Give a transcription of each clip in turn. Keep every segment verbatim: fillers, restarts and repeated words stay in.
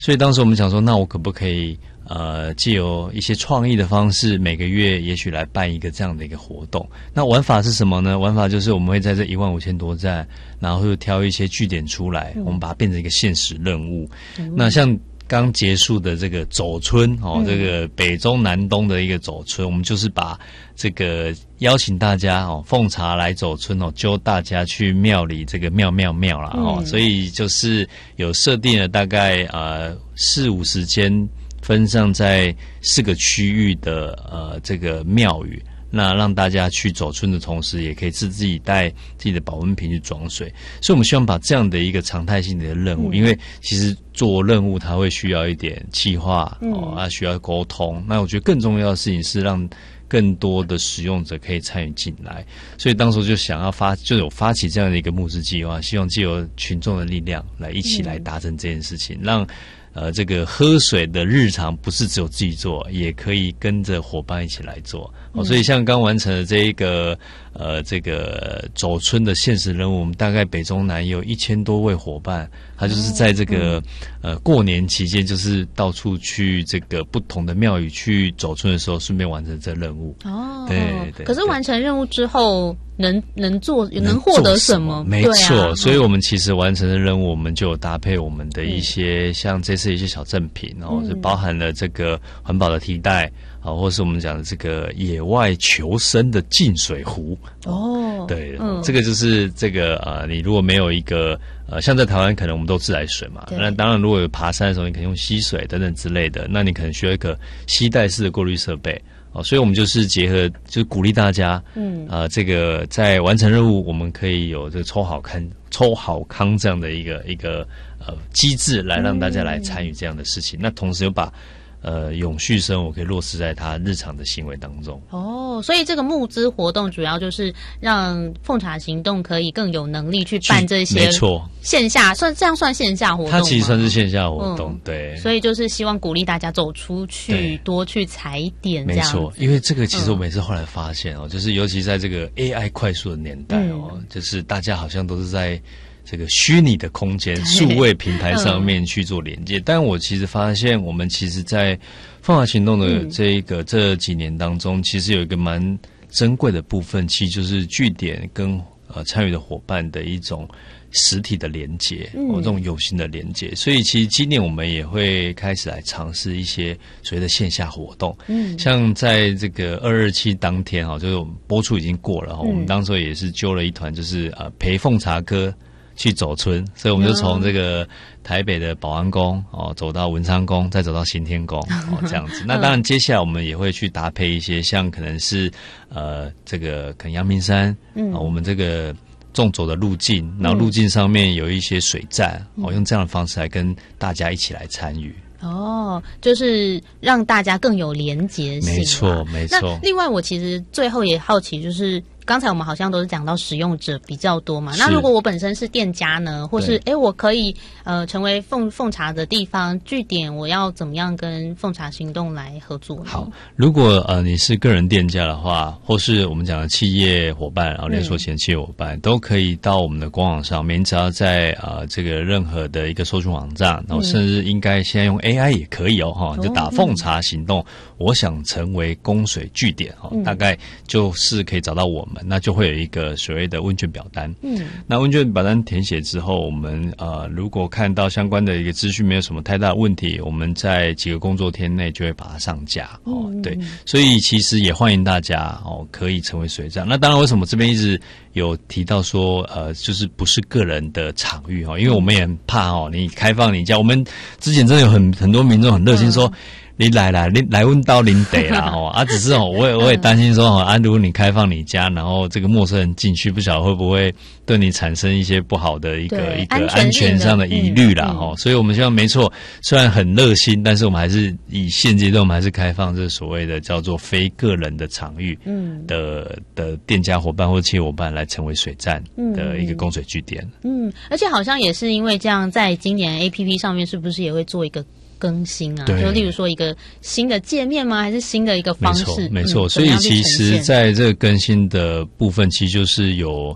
所以当时我们想说，那我可不可以呃藉由一些创意的方式，每个月也许来办一个这样的一个活动。那玩法是什么呢？玩法就是我们会在这一万五千多站，然后就挑一些据点出来，嗯、我们把它变成一个现实任务。嗯、那像刚结束的这个走春哦，嗯、这个北中南东的一个走春，我们就是把这个邀请大家哦，奉茶来走春哦，揪大家去庙里这个庙庙庙啦哦，嗯、所以就是有设定了大概呃四五十间分散在四个区域的呃这个庙宇。那让大家去走春的同时，也可以自自己带自己的保温瓶去装水，所以我们希望把这样的一个常态性的任务，嗯、因为其实做任务它会需要一点企划，嗯、哦，它需要沟通。那我觉得更重要的事情是让更多的使用者可以参与进来，所以当时就想要发，就有发起这样的一个募资计划，希望藉由群众的力量来一起来达成这件事情，嗯、让。呃，这个喝水的日常不是只有自己做，也可以跟着伙伴一起来做。哦，所以像刚完成的这一个呃这个走春的现实任务，我们大概北中南有一千多位伙伴，他就是在这个、嗯、呃过年期间，就是到处去这个不同的庙宇去走春的时候，顺便完成这任务。哦，对 对, 对。 可是完成任务之后。能能做能获得什么？ 没错，啊、所以我们其实完成的任务，我们就有搭配我们的一些、嗯、像这次一些小赠品，然后是包含了这个环保的提袋，啊，或是我们讲的这个野外求生的净水壶。哦，对，嗯、这个就是这个呃，你如果没有一个呃，像在台湾可能我们都自来水嘛，那当然如果有爬山的时候，你可能用溪水等等之类的，那你可能需要一个吸带式的过滤设备。哦，所以我们就是结合，就是鼓励大家，嗯，呃，这个在完成任务，我们可以有这个抽好康、抽好康这样的一个一个呃机制，来让大家来参与这样的事情。嗯、那同时又把呃永续生活可以落实在他日常的行为当中。 哦，所以这个募资活动主要就是让奉茶行动可以更有能力去办这些， 没错， 线下算这样算线下活动吗？ 它其实算是线下活动，嗯、对。 所以就是希望鼓励大家走出去，多去踩点，这样子。 没错，因为这个其实我们也是后来发现哦，嗯、就是尤其在这个 A I 快速的年代哦，嗯、就是大家好像都是在这个虚拟的空间、数位平台上面去做连接，嗯、但我其实发现，我们其实，在奉茶行动的这一个、嗯、这几年当中，其实有一个蛮珍贵的部分，其实就是据点跟呃参与的伙伴的一种实体的连接，嗯、哦，这种有形的连接。所以，其实今年我们也会开始来尝试一些所谓的线下活动，嗯，像在这个二二七当天哈，就是我们播出已经过了哈，嗯、我们当时也是揪了一团，就是呃陪奉茶哥去走春，所以我们就从这个台北的保安宫哦，走到文昌宫，再走到行天宫哦，这样子。那当然，接下来我们也会去搭配一些像可能是呃这个可能阳明山，嗯、哦，我们这个纵走的路径，然后路径上面有一些水站，嗯、哦，用这样的方式来跟大家一起来参与。 哦，就是让大家更有连结性。 没错，没错。 那另外，我其实最后也好奇，就是刚才我们好像都是讲到使用者比较多嘛。那如果我本身是店家呢，或是哎，我可以呃成为奉奉茶的地方据点，我要怎么样跟奉茶行动来合作呢？ 好，如果呃你是个人店家的话，或是我们讲的企业伙伴，然后连锁型企业伙伴，嗯、都可以到我们的官网上面，你只要在呃这个任何的一个搜寻网站，然后甚至应该现在用 A I 也可以哦，哈、嗯，就打奉茶行动，嗯、我想成为供水据点哈，嗯、大概就是可以找到我们。那就会有一个所谓的问卷表单，嗯，那问卷表单填写之后，我们呃如果看到相关的一个资讯没有什么太大的问题，我们在几个工作天内就会把它上架哦，嗯、对，所以其实也欢迎大家哦可以成为水站。那当然，为什么这边一直有提到说呃就是不是个人的场域哦，因为我们也很怕哦，你开放你家，我们之前真的有很很多民众很热心说。嗯你来啦，你来问到您得啦哦啊，只是哦，我也我也担心说哦啊，如果你开放你家，然后这个陌生人进去，不晓得会不会对你产生一些不好的一个一个安全上的疑虑啦哦，所以我们希望没错，虽然很热心，但是我们还是以现阶段我们还是开放这所谓的叫做非个人的场域嗯的的店家伙伴或企业伙伴来成为水站的一个供水据点。嗯， 而且好像也是因为这样，在今年 A P P 上面是不是也会做一个更新啊？就例如说一个新的界面吗？还是新的一个方式？ 没错，没错。嗯、所以其实在这个更新的部分，其实就是有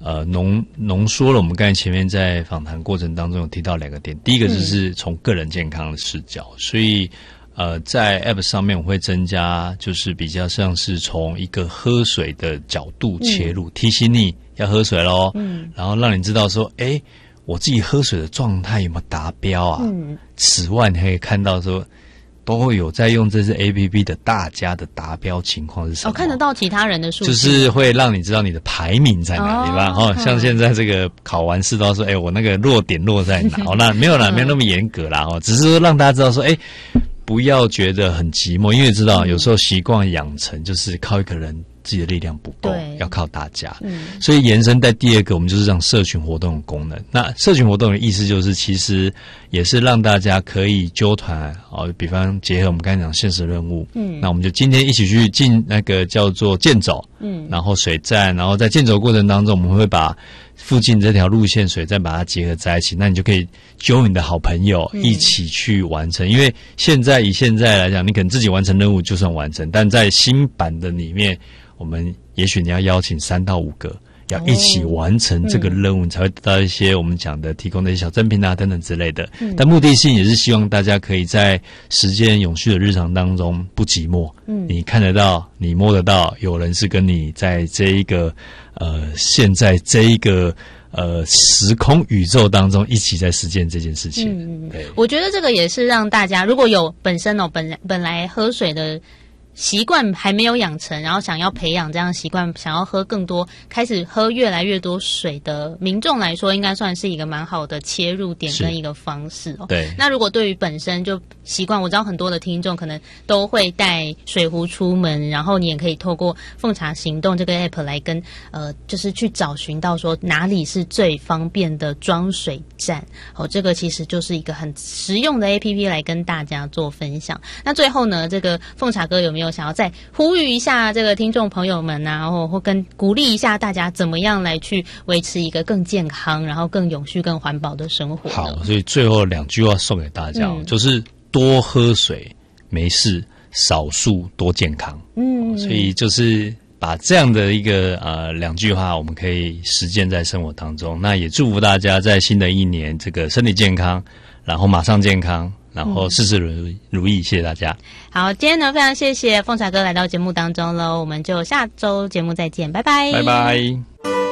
呃浓浓缩了我们刚才前面在访谈过程当中有提到两个点，第一个就是从个人健康的视角，嗯、所以呃在 App 上面我会增加就是比较像是从一个喝水的角度切入，嗯、提醒你要喝水咯，嗯，然后让你知道说，哎，我自己喝水的状态有没有达标啊？嗯，此外你可以看到说。都会有在用这支 A P P 的大家的达标情况是什么？ 哦，看得到其他人的数据， 就是会让你知道你的排名在哪里吧。哦，像现在这个考完试都要说，哎，我那个落点落在哪？哦，那没有啦，没有那么严格啦。哦，只是说让大家知道说，哎，不要觉得很寂寞，因为知道有时候习惯养成就是靠一个人。自己的力量不够，要靠大家。嗯，所以延伸在第二个，我们就是让社群活动的功能。那社群活动的意思就是，其实也是让大家可以揪团哦，比方结合我们刚才讲现实任务。嗯，那我们就今天一起去进那个叫做健走。嗯，然后水站，然后在健走过程当中，我们会把附近这条路线水站把它结合在一起，那你就可以揪你的好朋友一起去完成。嗯、因为现在以现在来讲，你可能自己完成任务就算完成，但在新版的里面。我们也许你要邀请三到五个，要一起完成这个任务，哦嗯、你才会得到一些我们讲的提供的一些小赠品啊等等之类的。嗯、但目的性也是希望大家可以在时间永续的日常当中不寂寞。嗯，你看得到，你摸得到，有人是跟你在这一个呃现在这一个呃时空宇宙当中一起在实践这件事情。嗯，对， 我觉得这个也是让大家如果有本身哦本来本来喝水的。习惯还没有养成，然后想要培养这样的习惯，想要喝更多，开始喝越来越多水的民众来说，应该算是一个蛮好的切入点跟一个方式哦。 对。 那如果对于本身就习惯，我知道很多的听众可能都会带水壶出门，然后你也可以透过奉茶行动这个 app 来跟呃，就是去找寻到说哪里是最方便的装水站哦。这个其实就是一个很实用的 A P P 来跟大家做分享。那最后呢，这个奉茶哥有没有想要再呼吁一下这个听众朋友们啊，或或跟鼓励一下大家怎么样来去维持一个更健康然后更永续更环保的生活呢？ 好，所以最后两句话送给大家，嗯、就是多喝水没事，少数多健康。嗯，所以就是把这样的一个呃两句话我们可以实践在生活当中。那也祝福大家在新的一年这个身体健康，然后马上健康，然后事事如如意，谢谢大家。 好，今天呢非常谢谢奉茶哥来到节目当中了，我们就下周节目再见，拜拜， 拜拜。